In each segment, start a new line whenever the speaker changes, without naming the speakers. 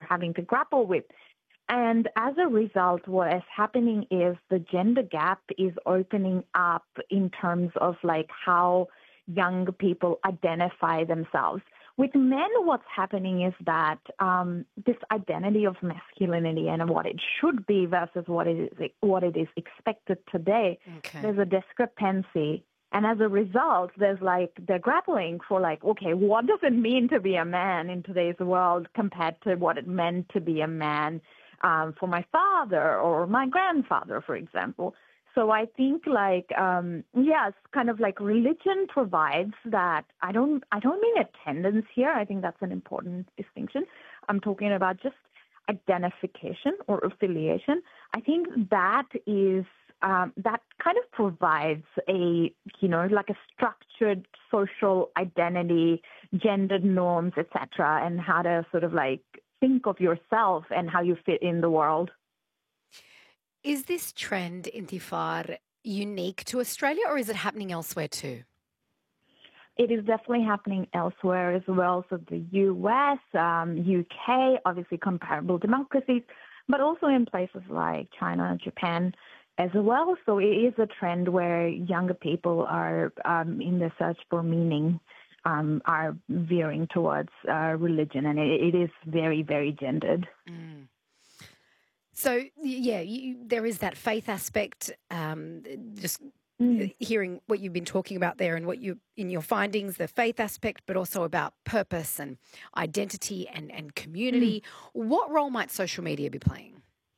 having to grapple with. And as a result, what is happening is the gender gap is opening up in terms of like how young people identify themselves. With men, what's happening is that this identity of masculinity and what it should be versus what it is expected today, there's a discrepancy. And as a result, they're grappling for like, okay, what does it mean to be a man in today's world compared to what it meant to be a man for my father or my grandfather, for example. So I think yes, kind of like religion provides that. I don't mean attendance here. I think that's an important distinction. I'm talking about just identification or affiliation. I think that is that kind of provides a, like a structured social identity, gendered norms, etc., and how to sort of like think of yourself and how you fit in the world.
Is this trend, Intifar, unique to Australia or is it happening elsewhere too?
It is definitely happening elsewhere as well. So the US, UK, obviously comparable democracies, but also in places like China, Japan as well. So it is a trend where younger people are in the search for meaning, are veering towards religion, and it is very, very gendered.
Mm. So, yeah, there is that faith aspect, just hearing what you've been talking about there and what you in your findings, the faith aspect, but also about purpose and identity and community. What role might social media be playing?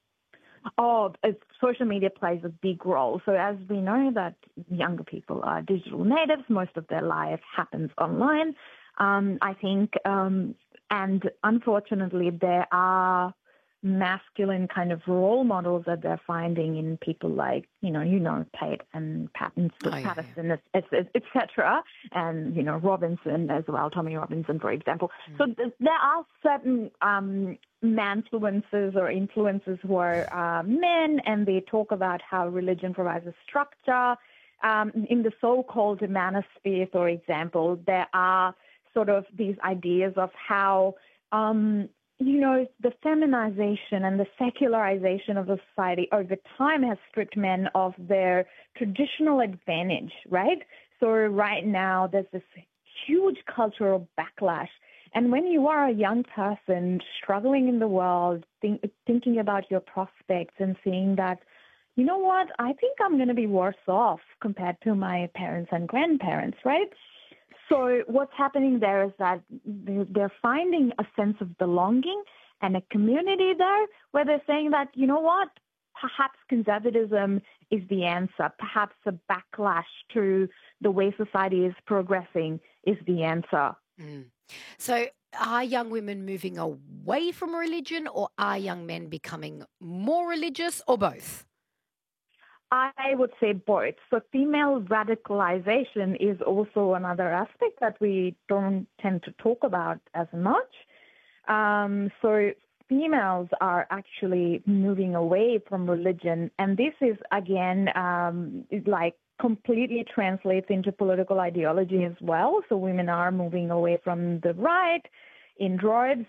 Social media plays a big role. So as we know that younger people are digital natives, most of their life happens online. I think, and unfortunately, there are masculine kind of role models that they're finding in people like, Tate and Patterson, etc., and, Robinson as well, Tommy Robinson, for example. So there are certain manfluencers or influencers who are men, and they talk about how religion provides a structure. In the so-called manosphere, for example, there are sort of these ideas of how the feminization and the secularization of the society over time has stripped men of their traditional advantage, right? So right now there's this huge cultural backlash. And when you are a young person struggling in the world, thinking about your prospects and seeing that, you know what, I think I'm going to be worse off compared to my parents and grandparents, right? So what's happening there is that they're finding a sense of belonging and a community there where they're saying that, you know what, perhaps conservatism is the answer. Perhaps a backlash to the way society is progressing is the answer.
So are young women moving away from religion, or are young men becoming more religious, or both?
I would say both. So female radicalization is also another aspect that we don't tend to talk about as much. So females are actually moving away from religion. And this is, again, completely translates into political ideology as well. So women are moving away from the right in droves.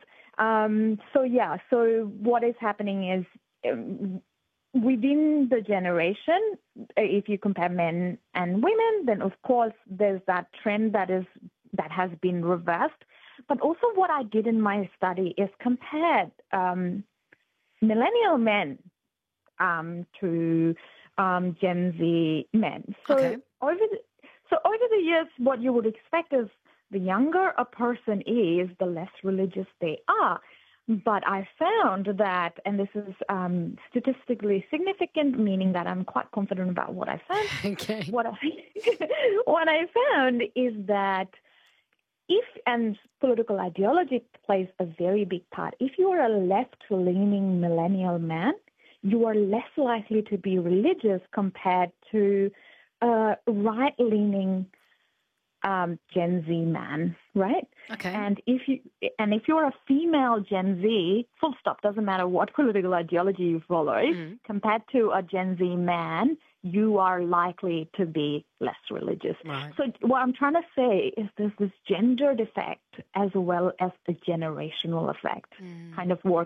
So what is happening is within the generation, if you compare men and women, then of course there's that trend that has been reversed. But also what I did in my study is compared millennial men to Gen Z men. So over the years, what you would expect is the younger a person is, the less religious they are. But I found that, and this is statistically significant, meaning that I'm quite confident about what I found.
Okay.
What I found is that and political ideology plays a very big part. If you are a left-leaning millennial man, you are less likely to be religious compared to a right-leaning Gen Z man, right?
Okay.
And if you're a female Gen Z, full stop, doesn't matter what political ideology you follow, compared to a Gen Z man, you are likely to be less religious.
Right.
So what I'm trying to say is there's this gendered effect as well as the generational effect kind of work